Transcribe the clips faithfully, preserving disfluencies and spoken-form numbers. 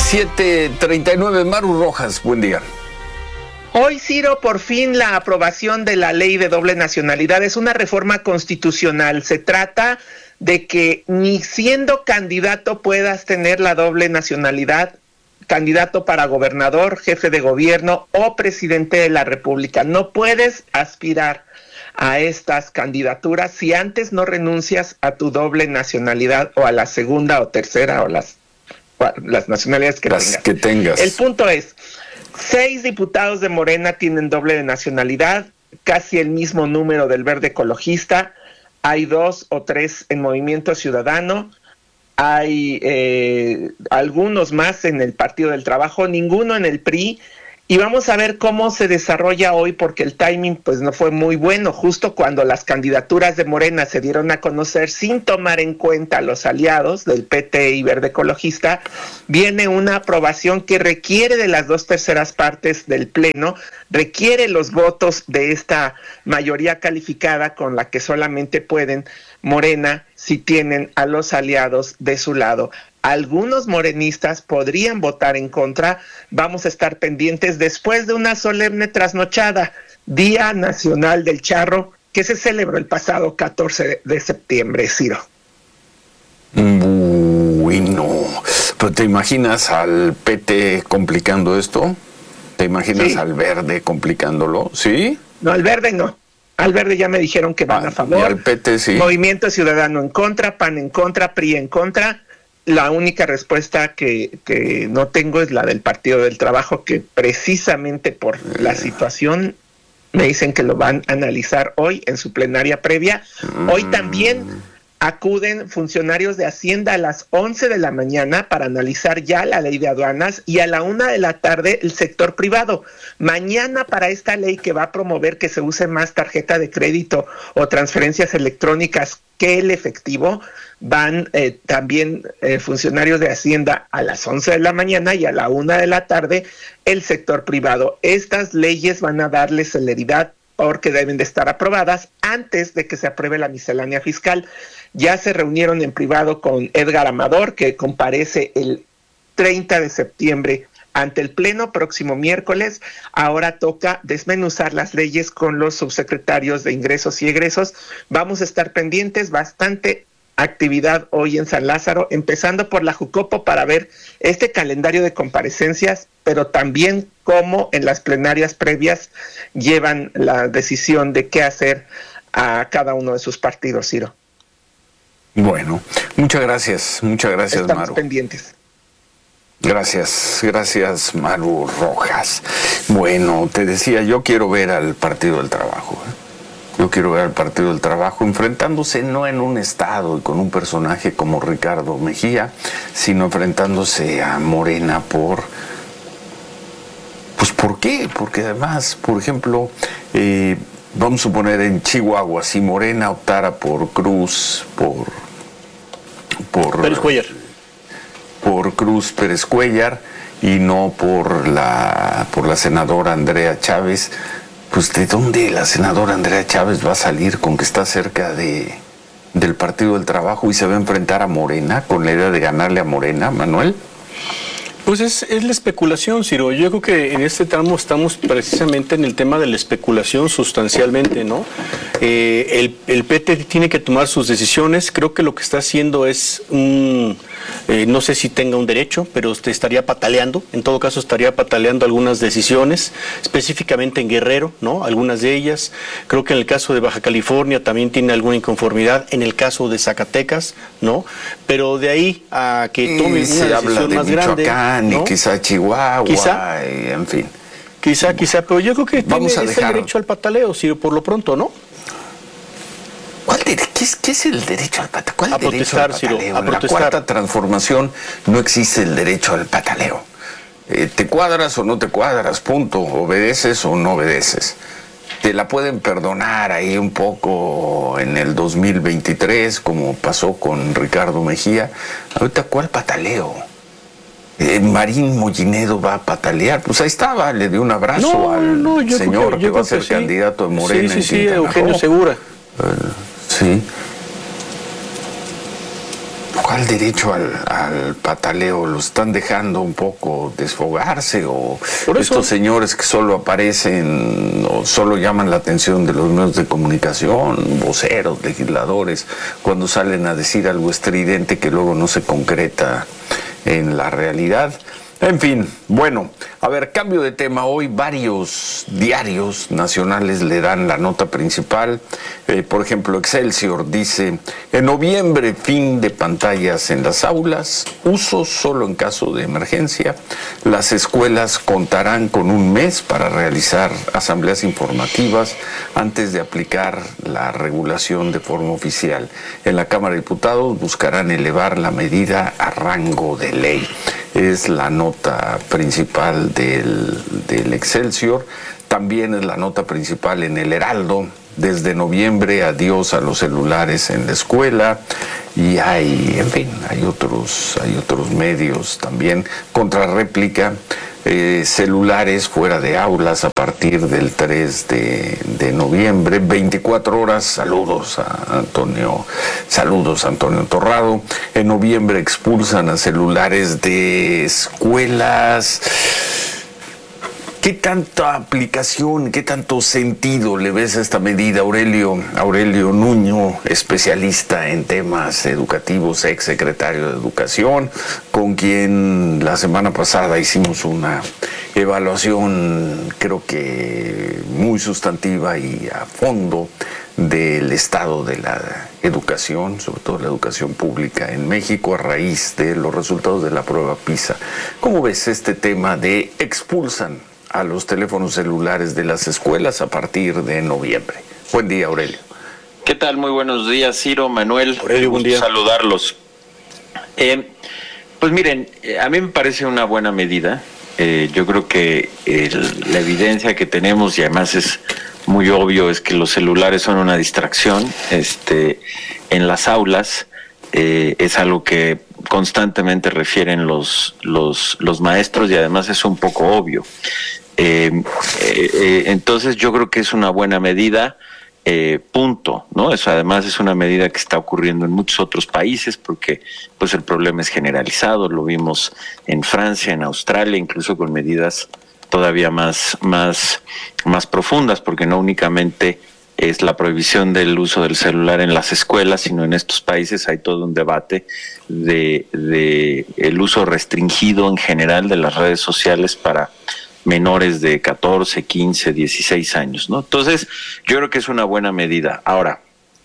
siete treinta y nueve, Maru Rojas, buen día. Hoy, Ciro, por fin la aprobación de la ley de doble nacionalidad es una reforma constitucional. Se trata de que ni siendo candidato puedas tener la doble nacionalidad, candidato para gobernador, jefe de gobierno o presidente de la República. No puedes aspirar a estas candidaturas si antes no renuncias a tu doble nacionalidad o a la segunda o tercera o las, las nacionalidades que las tengas. que tengas. El punto es, seis diputados de Morena tienen doble de nacionalidad, casi el mismo número del Verde Ecologista, hay dos o tres en Movimiento Ciudadano, hay eh, algunos más en el Partido del Trabajo, ninguno en el P R I, y vamos a ver cómo se desarrolla hoy, porque el timing pues no fue muy bueno, justo cuando las candidaturas de Morena se dieron a conocer sin tomar en cuenta a los aliados del P T y Verde Ecologista, viene una aprobación que requiere de las dos terceras partes del Pleno, requiere los votos de esta mayoría calificada con la que solamente pueden Morena si tienen a los aliados de su lado. Algunos morenistas podrían votar en contra. Vamos a estar pendientes después de una solemne trasnochada, Día Nacional del Charro, que se celebró el pasado catorce de septiembre, Ciro. Bueno, pero ¿te imaginas al P T complicando esto? ¿Te imaginas sí. al Verde complicándolo? ¿Sí? No, al Verde no. Al Verde ya me dijeron que van ah, a favor. Y al P T sí. Movimiento Ciudadano en contra, P A N en contra, P R I en contra. La única respuesta que, que no tengo es la del Partido del Trabajo, que precisamente por la situación me dicen que lo van a analizar hoy en su plenaria previa. Hoy también acuden funcionarios de Hacienda a las once de la mañana para analizar ya la ley de aduanas y a la una de la tarde el sector privado. Mañana para esta ley que va a promover que se use más tarjeta de crédito o transferencias electrónicas que el efectivo, van eh, también eh, funcionarios de Hacienda a las once de la mañana y a la una de la tarde el sector privado. Estas leyes van a darle celeridad porque deben de estar aprobadas antes de que se apruebe la miscelánea fiscal. Ya se reunieron en privado con Edgar Amador, que comparece el treinta de septiembre ante el Pleno próximo miércoles. Ahora toca desmenuzar las leyes con los subsecretarios de Ingresos y Egresos. Vamos a estar pendientes, bastante actividad hoy en San Lázaro, empezando por la Jucopo para ver este calendario de comparecencias, pero también cómo en las plenarias previas llevan la decisión de qué hacer a cada uno de sus partidos, Ciro. Bueno, muchas gracias, muchas gracias, Estamos Maru. pendientes. Gracias, gracias, Maru Rojas. Bueno, te decía, yo quiero ver al Partido del Trabajo, ¿eh? Yo quiero ver al Partido del Trabajo enfrentándose no en un estado y con un personaje como Ricardo Mejía, sino enfrentándose a Morena por... Pues, ¿por qué? Porque además, por ejemplo, eh, vamos a suponer en Chihuahua, si Morena optara por Cruz, por... por Pérez Cuellar. por Cruz Pérez Cuellar y no por la, por la senadora Andrea Chávez, pues ¿de dónde la senadora Andrea Chávez va a salir con que está cerca de, del Partido del Trabajo y se va a enfrentar a Morena con la idea de ganarle a Morena, Manuel? Pues es, es la especulación, Ciro. Yo creo que en este tramo estamos precisamente en el tema de la especulación sustancialmente, ¿no? Eh, el, el P T tiene que tomar sus decisiones. Creo que lo que está haciendo es un... Eh, no sé si tenga un derecho, pero usted estaría pataleando, en todo caso estaría pataleando algunas decisiones, específicamente en Guerrero, ¿no? Algunas de ellas. Creo que en el caso de Baja California también tiene alguna inconformidad, en el caso de Zacatecas, ¿no? Pero de ahí a que tome y una decisión de más grande, ¿no? Y quizá Chihuahua, quizá, y en fin. Quizá, quizá, pero yo creo que Vamos tiene a dejar... ese derecho al pataleo, Ciro, por lo pronto, ¿no? ¿Cuál de, qué, es, ¿Qué es el derecho al pataleo? ¿Cuál a derecho protestar, al pataleo? Ciro, a en protestar. la cuarta transformación no existe el derecho al pataleo. Eh, te cuadras o no te cuadras, punto. Obedeces o no obedeces. Te la pueden perdonar ahí un poco en el dos mil veintitrés, como pasó con Ricardo Mejía. Ahorita, ¿cuál pataleo? Eh, Marín Mollinedo va a patalear. Pues ahí estaba, le dio un abrazo no, al no, yo señor que, que va a ser sí. candidato de Morena. Sí, sí, en sí, Eugenio Roo. Segura. Uh, sí. principal derecho al, al pataleo? ¿Lo están dejando un poco desfogarse o Por eso, estos señores que solo aparecen o solo llaman la atención de los medios de comunicación, voceros, legisladores, cuando salen a decir algo estridente que luego no se concreta en la realidad? En fin, bueno, a ver, cambio de tema. Hoy varios diarios nacionales le dan la nota principal. Eh, por ejemplo, Excelsior dice, en noviembre, fin de pantallas en las aulas, uso solo en caso de emergencia. Las escuelas contarán con un mes para realizar asambleas informativas antes de aplicar la regulación de forma oficial. En la Cámara de Diputados buscarán elevar la medida a rango de ley. Es la nota principal del, del Excelsior. También es la nota principal en el Heraldo. Desde noviembre, adiós a los celulares en la escuela. Y hay, en fin, hay otros, hay otros medios también. Contrarréplica, eh, celulares fuera de aulas a partir del tres de, de noviembre. veinticuatro horas, saludos a Antonio, saludos a Antonio Torrado. En noviembre expulsan a celulares de escuelas. ¿Qué tanta aplicación, qué tanto sentido le ves a esta medida, Aurelio? Aurelio Nuño, especialista en temas educativos, ex secretario de Educación, con quien la semana pasada hicimos una evaluación, creo que muy sustantiva y a fondo, del estado de la educación, sobre todo la educación pública en México, a raíz de los resultados de la prueba PISA. ¿Cómo ves este tema de expulsan a los teléfonos celulares de las escuelas a partir de noviembre? Buen día, Aurelio. ¿Qué tal? Muy buenos días, Ciro, Manuel. Aurelio, buen día. Saludarlos. Eh, pues miren, a mí me parece una buena medida. Eh, yo creo que el, la evidencia que tenemos, y además es muy obvio, es que los celulares son una distracción este, en las aulas. Eh, es algo que constantemente refieren los, los, los maestros y además es un poco obvio. Eh, eh, eh, entonces yo creo que es una buena medida, eh, punto, ¿no? Eso además es una medida que está ocurriendo en muchos otros países porque pues el problema es generalizado, lo vimos en Francia, en Australia, incluso con medidas todavía más, más, más profundas, porque no únicamente es la prohibición del uso del celular en las escuelas, sino en estos países hay todo un debate de, de el uso restringido en general de las redes sociales para menores de catorce, quince, dieciséis años, ¿no? Entonces, yo creo que es una buena medida. Ahora,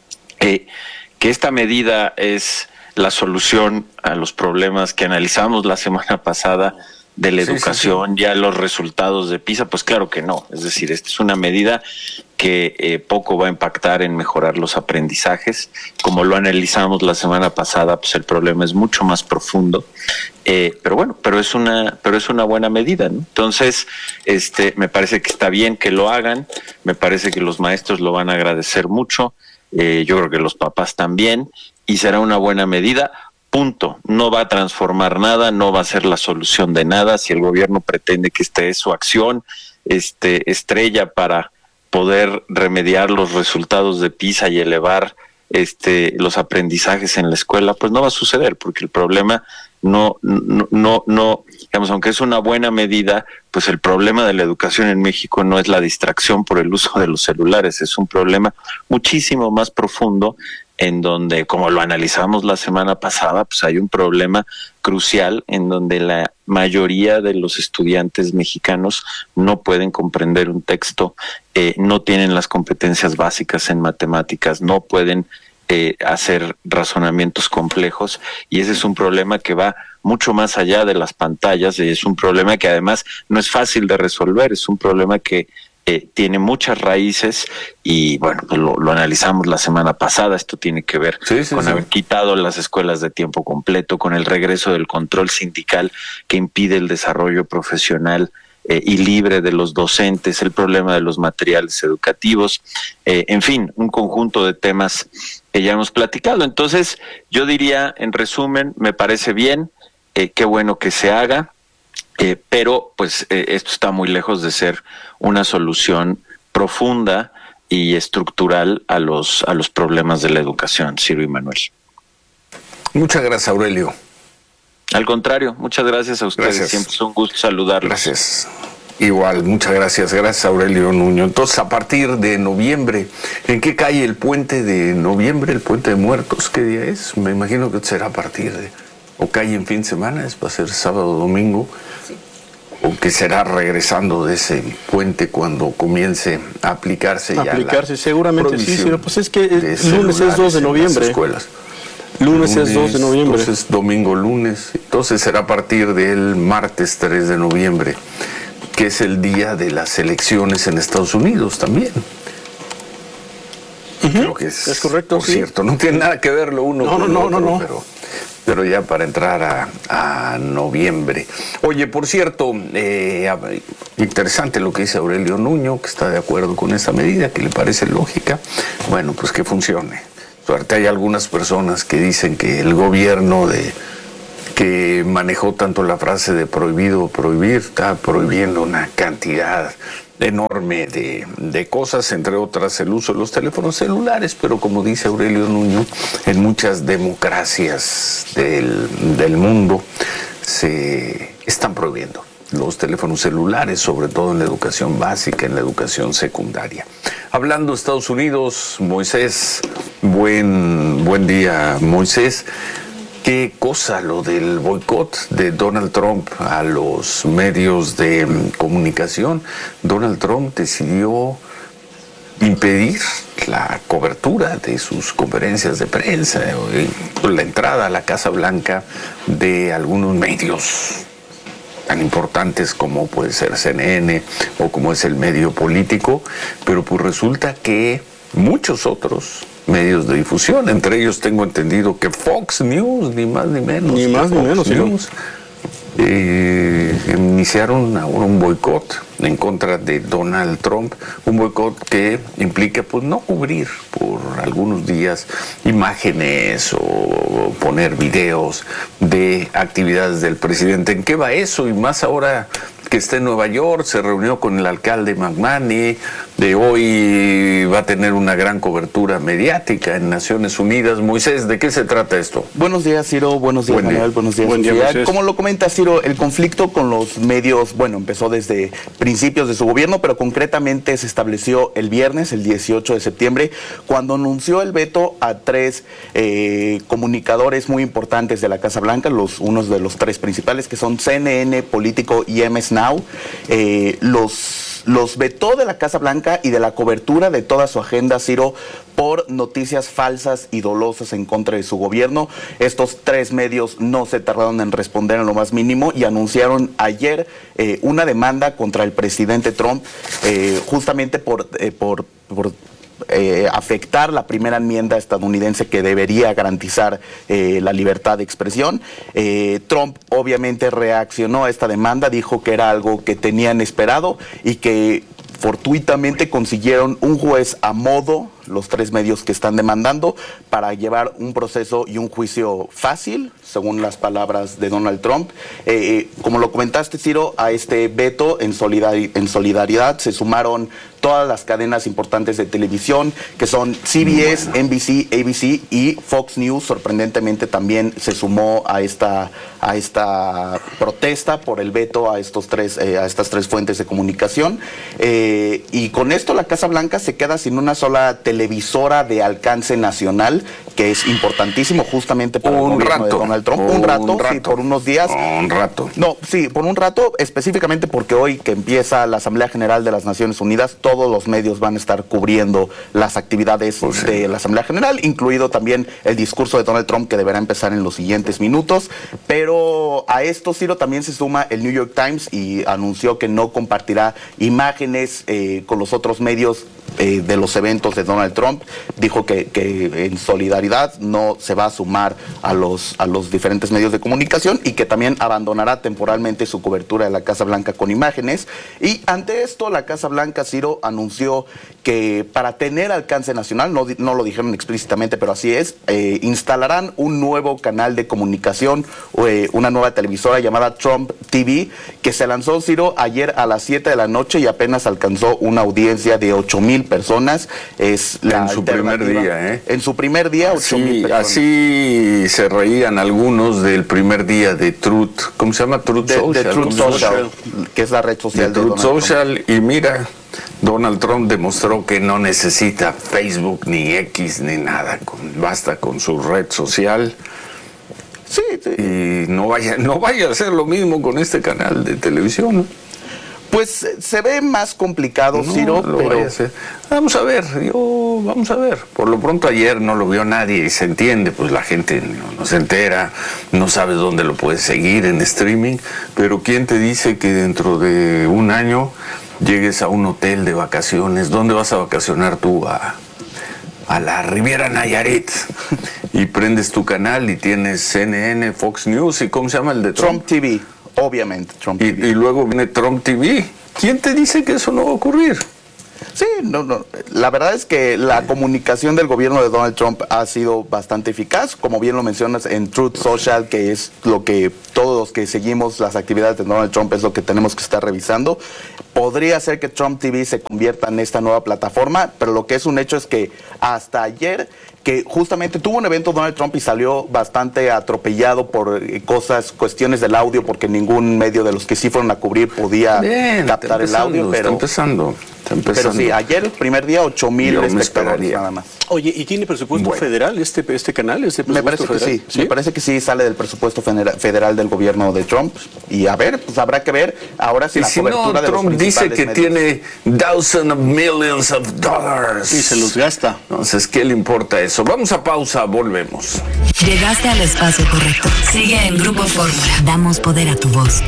eh, que esta medida es la solución a los problemas que analizamos la semana pasada de la educación, sí, sí, sí. Ya los resultados de PISA, pues claro que no. Es decir, esta es una medida que eh, poco va a impactar en mejorar los aprendizajes. Como lo analizamos la semana pasada, pues el problema es mucho más profundo. Eh, pero bueno, pero es una, pero es una buena medida, ¿no? Entonces, este, me parece que está bien que lo hagan. Me parece que los maestros lo van a agradecer mucho. Eh, yo creo que los papás también. Y será una buena medida. Punto. No va a transformar nada, no va a ser la solución de nada. Si el gobierno pretende que esta es su acción este, estrella para poder remediar los resultados de PISA y elevar este, los aprendizajes en la escuela, pues no va a suceder, porque el problema no, no, no, no, digamos, aunque es una buena medida, pues el problema de la educación en México no es la distracción por el uso de los celulares, es un problema muchísimo más profundo, en donde, como lo analizamos la semana pasada, pues hay un problema crucial en donde la mayoría de los estudiantes mexicanos no pueden comprender un texto, eh, no tienen las competencias básicas en matemáticas, no pueden eh, hacer razonamientos complejos, y ese es un problema que va mucho más allá de las pantallas, y es un problema que además no es fácil de resolver, es un problema que Eh, tiene muchas raíces y bueno, pues lo, lo analizamos la semana pasada. Esto tiene que ver sí, sí, con sí. haber quitado las escuelas de tiempo completo, con el regreso del control sindical que impide el desarrollo profesional eh, y libre de los docentes, el problema de los materiales educativos, eh, en fin, un conjunto de temas que ya hemos platicado. Entonces, yo diría, en resumen, me parece bien, eh, qué bueno que se haga. Eh, pero pues eh, esto está muy lejos de ser una solución profunda y estructural a los a los problemas de la educación, Ciro y Manuel. Muchas gracias, Aurelio. Al contrario, muchas gracias a ustedes. Gracias. Siempre es un gusto saludarlos. Gracias. Igual, muchas gracias. Gracias, Aurelio Nuño. Entonces, a partir de noviembre, ¿en qué cae el puente de noviembre, el puente de muertos? ¿Qué día es? Me imagino que será a partir de... ¿O cae en fin de semana? ¿Es va a ser sábado o domingo? Sí. ¿O que será regresando de ese puente cuando comience a aplicarse, aplicarse ya Aplicarse, seguramente sí, sí. Pues es que el lunes es dos de noviembre. Escuelas. Lunes, lunes es dos de noviembre. Entonces, domingo, lunes. Entonces, será a partir del martes tres de noviembre, que es el día de las elecciones en Estados Unidos también. Uh-huh. Creo que es, es correcto, por sí. cierto. No tiene nada que ver lo uno no, con no, lo no, otro, no, no. Pero, pero ya para entrar a, a noviembre. Oye, por cierto, eh, interesante lo que dice Aurelio Nuño, que está de acuerdo con esa medida, que le parece lógica. Bueno, pues que funcione. Suerte, hay algunas personas que dicen que el gobierno de que manejó tanto la frase de prohibido o prohibir, está prohibiendo una cantidad enorme de, de cosas, entre otras el uso de los teléfonos celulares, pero como dice Aurelio Nuño, en muchas democracias del, del mundo se están prohibiendo los teléfonos celulares, sobre todo en la educación básica, en la educación secundaria. Hablando de Estados Unidos, Moisés, buen, buen día, Moisés. Qué cosa lo del boicot de Donald Trump a los medios de comunicación. Donald Trump decidió impedir la cobertura de sus conferencias de prensa, la entrada a la Casa Blanca de algunos medios tan importantes como puede ser C N N o como es el medio político, pero pues resulta que muchos otros medios de difusión, entre ellos tengo entendido que Fox News, ni más ni menos, ni más ni menos, News, eh, iniciaron ahora un boicot en contra de Donald Trump, un boicot que implica pues no cubrir por algunos días imágenes o poner videos de actividades del presidente. ¿En qué va eso? Y más ahora que está en Nueva York, se reunió con el alcalde McManus, de hoy va a tener una gran cobertura mediática en Naciones Unidas. Moisés, ¿de qué se trata esto? Buenos días, Ciro, buenos días, Buen Manuel, día. buenos días, Buen día, Moisés. Como lo comenta Ciro, el conflicto con los medios, bueno, empezó desde principios de su gobierno, pero concretamente se estableció el viernes, el dieciocho de septiembre, cuando anunció el veto a tres eh, comunicadores muy importantes de la Casa Blanca, los unos de los tres principales, que son C N N, Político y M S Now. Eh, los, los vetó de la Casa Blanca y de la cobertura de toda su agenda, Ciro, por noticias falsas y dolosas en contra de su gobierno. Estos tres medios no se tardaron en responder en lo más mínimo y anunciaron ayer eh, una demanda contra el presidente Trump, eh, justamente por, eh, por, por Eh, afectar la primera enmienda estadounidense que debería garantizar eh, la libertad de expresión. Eh, Trump obviamente reaccionó a esta demanda, dijo que era algo que tenían esperado y que fortuitamente consiguieron un juez a modo, los tres medios que están demandando, para llevar un proceso y un juicio fácil, según las palabras de Donald Trump. Eh, como lo comentaste, Ciro, a este veto en, solidari- en solidaridad se sumaron todas las cadenas importantes de televisión, que son C B S, bueno. N B C, A B C y Fox News. Sorprendentemente también se sumó a esta, a esta protesta por el veto a, estos tres, eh, a estas tres fuentes de comunicación. Eh, y con esto la Casa Blanca se queda sin una sola televisora de alcance nacional, que es importantísimo justamente para un el gobierno rato, de Donald Trump. Un, un rato, un rato, sí, por unos días. Un rato. No, sí, por un rato, específicamente porque hoy que empieza la Asamblea General de las Naciones Unidas, todos los medios van a estar cubriendo las actividades pues sí. de la Asamblea General, incluido también el discurso de Donald Trump, que deberá empezar en los siguientes minutos. Pero a esto, Ciro, también se suma el New York Times y anunció que no compartirá imágenes eh, con los otros medios eh, de los eventos de Donald Trump. Dijo que, que en solidaridad no se va a sumar a los, a los diferentes medios de comunicación y que también abandonará temporalmente su cobertura de la Casa Blanca con imágenes. Y ante esto, la Casa Blanca, Ciro, anunció que para tener alcance nacional, no, no lo dijeron explícitamente, pero así es, eh, instalarán un nuevo canal de comunicación, eh, una nueva televisora llamada Trump T V, que se lanzó, Ciro, ayer a las siete de la noche y apenas alcanzó una audiencia de ocho mil mil personas. Es la en su primer día, ¿eh? En su primer día, ocho mil personas. Así se reían algunos del primer día de Truth, ¿cómo se llama? Truth de, Social. De Truth Social, que es la red social de, de Truth Donald Social, Trump. Y mira, Donald Trump demostró que no necesita Facebook, ni X, ni nada, con, basta con su red social. Sí, sí. Y no vaya, no vaya a hacer lo mismo con este canal de televisión, ¿no? Pues se ve más complicado, no, Ciro, lo pero... vaya a hacer. Vamos a ver, yo, vamos a ver. Por lo pronto ayer no lo vio nadie y se entiende, pues la gente no, no se entera, no sabe dónde lo puedes seguir en streaming, pero ¿quién te dice que dentro de un año llegues a un hotel de vacaciones? ¿Dónde vas a vacacionar tú? A, a la Riviera Nayarit. Y prendes tu canal y tienes C N N, Fox News y ¿cómo se llama el de Trump? Trump T V, obviamente, Trump Y, T V. y luego viene Trump T V. ¿Quién te dice que eso no va a ocurrir? Sí, no, no. La verdad es que la comunicación del gobierno de Donald Trump ha sido bastante eficaz, como bien lo mencionas en Truth Social, que es lo que todos los que seguimos las actividades de Donald Trump es lo que tenemos que estar revisando. Podría ser que Trump T V se convierta en esta nueva plataforma, pero lo que es un hecho es que hasta ayer, que justamente tuvo un evento Donald Trump y salió bastante atropellado por eh, cosas, cuestiones del audio, porque ningún medio de los que sí fueron a cubrir podía Bien, captar el audio, pero... Está empezando, está empezando. Pero sí, ayer el primer día ocho mil Yo me espectadores esperaría. nada más. Oye, ¿y tiene presupuesto Bueno. federal este, este canal? ¿Este Me presupuesto parece que federal? sí, me parece que sí sale del presupuesto federa- federal del gobierno de Trump. Y a ver, pues habrá que ver ahora si Y la si no, cobertura de los Trump dice principales que medios. tiene thousands of millions of dollars. Y se los gasta. Entonces, ¿qué le importa eso? Vamos a pausa, volvemos. Llegaste al espacio correcto. Sigue en Grupo Fórmula. Damos poder a tu voz.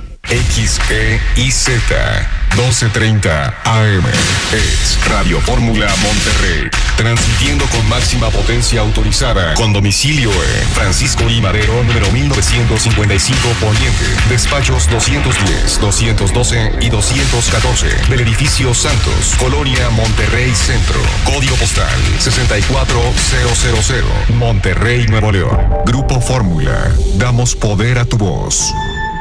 X E I Z doce treinta A M es Radio Fórmula Monterrey, transmitiendo con máxima potencia autorizada, con domicilio en Francisco I. Madero, número mil novecientos cincuenta y cinco Poniente, despachos doscientos diez, doscientos doce y doscientos catorce, del edificio Santos, Colonia Monterrey Centro, código postal sesenta y cuatro mil, Monterrey, Nuevo León. Grupo Fórmula, damos poder a tu voz.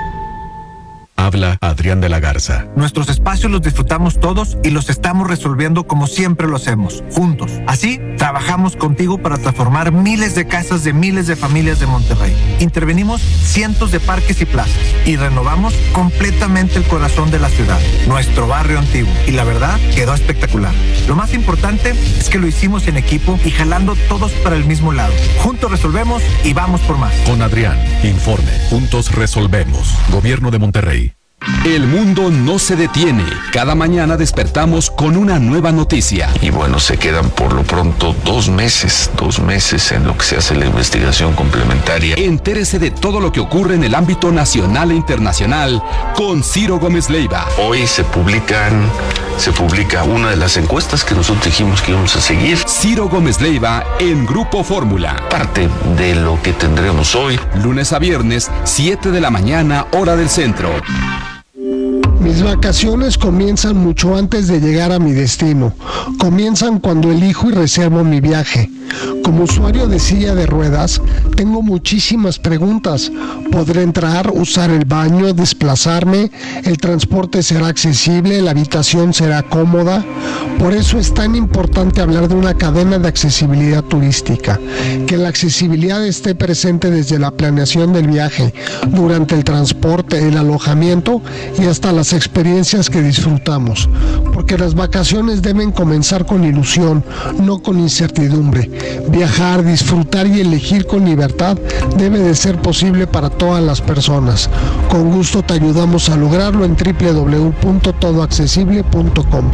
Habla Adrián de la Garza. Nuestros espacios los disfrutamos todos y los estamos resolviendo como siempre lo hacemos, juntos. Así, trabajamos contigo para transformar miles de casas de miles de familias de Monterrey. Intervenimos cientos de parques y plazas y renovamos completamente el corazón de la ciudad, nuestro barrio antiguo. Y la verdad, quedó espectacular. Lo más importante es que lo hicimos en equipo y jalando todos para el mismo lado. Juntos resolvemos y vamos por más. Con Adrián, informe. Juntos resolvemos. Gobierno de Monterrey. El mundo no se detiene. Cada mañana despertamos con una nueva noticia. Y bueno, se quedan por lo pronto dos meses, dos meses en lo que se hace la investigación complementaria. Entérese de todo lo que ocurre en el ámbito nacional e internacional con Ciro Gómez Leiva. Hoy se publican, se publica una de las encuestas que nosotros dijimos que íbamos a seguir. Ciro Gómez Leiva en Grupo Fórmula. Parte de lo que tendremos hoy. Lunes a viernes, siete de la mañana, hora del centro. Mis vacaciones comienzan mucho antes de llegar a mi destino. Comienzan cuando elijo y reservo mi viaje. Como usuario de silla de ruedas, tengo muchísimas preguntas. ¿Podré entrar, usar el baño, desplazarme? ¿El transporte será accesible? ¿La habitación será cómoda? Por eso es tan importante hablar de una cadena de accesibilidad turística. Que la accesibilidad esté presente desde la planeación del viaje, durante el transporte, el alojamiento y hasta las experiencias que disfrutamos. Porque las vacaciones deben comenzar con ilusión, no con incertidumbre. Viajar, disfrutar y elegir con libertad debe de ser posible para todas las personas. Con gusto te ayudamos a lograrlo en doble u doble u doble u punto todo accesible punto com.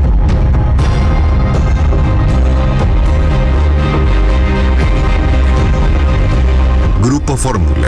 Grupo Fórmula.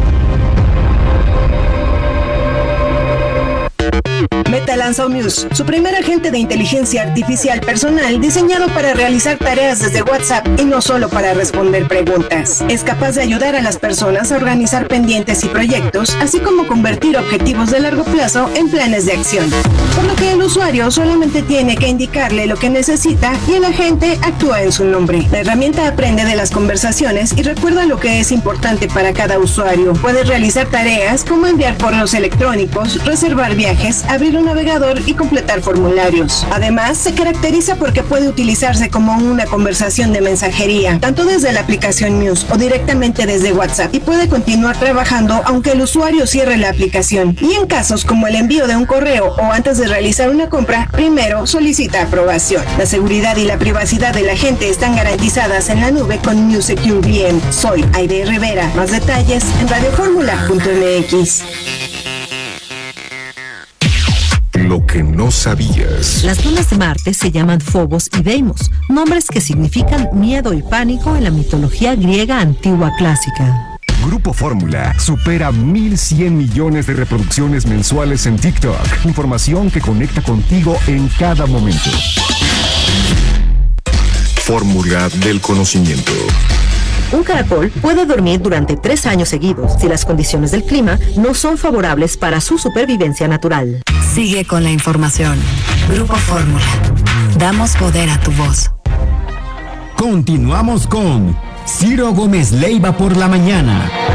Metalanzao News, su primer agente de inteligencia artificial personal diseñado para realizar tareas desde WhatsApp y no solo para responder preguntas. Es capaz de ayudar a las personas a organizar pendientes y proyectos, así como convertir objetivos de largo plazo en planes de acción. Por lo que el usuario solamente tiene que indicarle lo que necesita y el agente actúa en su nombre. La herramienta aprende de las conversaciones y recuerda lo que es importante para cada usuario. Puede realizar tareas como enviar correos electrónicos, reservar viajes, abrir una navegador y completar formularios. Además, se caracteriza porque puede utilizarse como una conversación de mensajería, tanto desde la aplicación News o directamente desde WhatsApp, y puede continuar trabajando aunque el usuario cierre la aplicación. Y en casos como el envío de un correo o antes de realizar una compra, primero solicita aprobación. La seguridad y la privacidad de la gente están garantizadas en la nube con News Secure V M. Soy Aide Rivera. Más detalles en radio fórmula punto m x. Lo que no sabías. Las lunas de Marte se llaman Phobos y Deimos, nombres que significan miedo y pánico en la mitología griega antigua clásica. Grupo Fórmula supera mil cien millones de reproducciones mensuales en TikTok. Información que conecta contigo en cada momento. Fórmula del conocimiento. Un caracol puede dormir durante tres años seguidos si las condiciones del clima no son favorables para su supervivencia natural. Sigue con la información. Grupo Fórmula. Damos poder a tu voz. Continuamos con Ciro Gómez Leiva por la mañana.